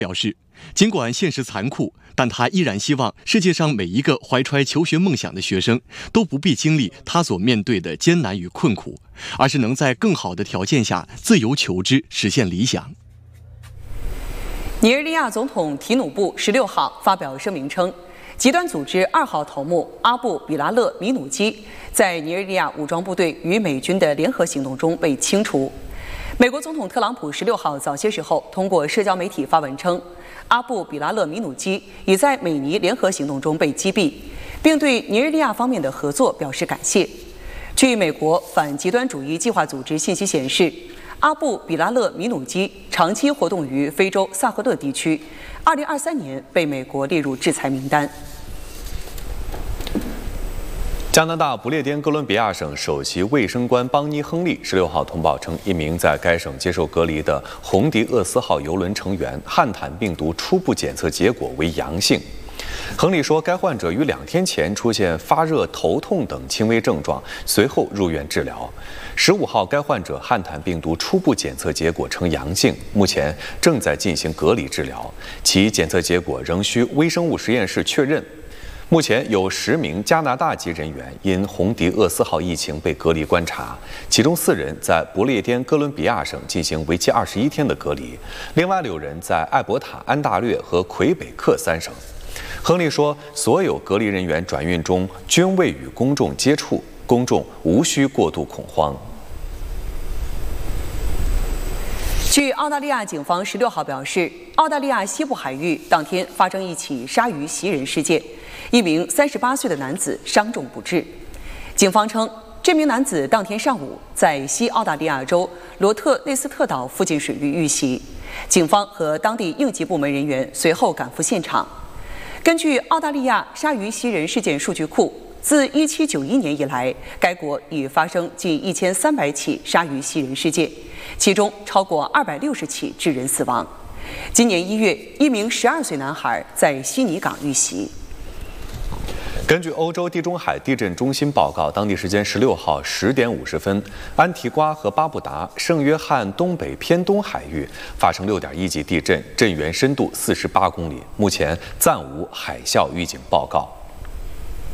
表示，尽管现实残酷，但他依然希望世界上每一个怀揣求学梦想的学生都不必经历他所面对的艰难与困苦，而是能在更好的条件下自由求知，实现理想。 尼日利亚总统提努布16号发表声明称，极端组织2号头目阿布比拉勒米努基在尼日利亚武装部队与美军的联合行动中被清除。美国总统特朗普16号早些时候通过社交媒体发文称，阿布比拉勒米努基已在美尼联合行动中被击毙，并对尼日利亚方面的合作表示感谢。据美国反极端主义计划组织信息显示，阿布比拉勒米努基长期活动于非洲萨赫勒地区，2023年被美国列入制裁名单。 加拿大不列颠哥伦比亚省首席卫生官邦尼·亨利16号通报称，一名在该省接受隔离的红迪厄斯号邮轮成员汉坦病毒初步检测结果为阳性。亨利说，该患者于2天前出现发热、头痛等轻微症状，随后入院治疗。15号，该患者汉坦病毒初步检测结果呈阳性，目前正在进行隔离治疗，其检测结果仍需微生物实验室确认。目前有10名加拿大籍人员因红迪厄斯号疫情被隔离观察，其中4人在不列颠哥伦比亚省进行为期21天的隔离，另外6人在艾伯塔、安大略和魁北克3省。亨利说，所有隔离人员转运中均未与公众接触，公众无需过度恐慌。 据澳大利亚警方16号表示，澳大利亚西部海域当天发生一起鲨鱼袭人事件，一名38岁的男子伤重不治。警方称，这名男子当天上午在西澳大利亚州罗特内斯特岛附近水域遇袭，警方和当地应急部门人员随后赶赴现场。根据澳大利亚鲨鱼袭人事件数据库，自1791年以来，该国已发生近1300起鲨鱼袭人事件，其中超过260起致人死亡。今年1月，一名12岁男孩在悉尼港遇袭。 根据欧洲地中海地震中心报告，当地时间16号10点50分，安提瓜和巴布达、圣约翰东北偏东海域发生6.1级地震，震源深度48公里，目前暂无海啸预警报告。